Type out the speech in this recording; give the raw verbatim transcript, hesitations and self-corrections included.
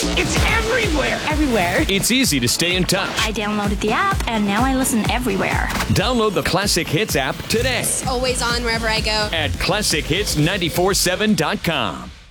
It's everywhere. Everywhere. It's easy to stay in touch. I downloaded the app, and now I listen everywhere. Download the Classic Hits app today It's always on wherever I go. at classic hits nine four seven dot com.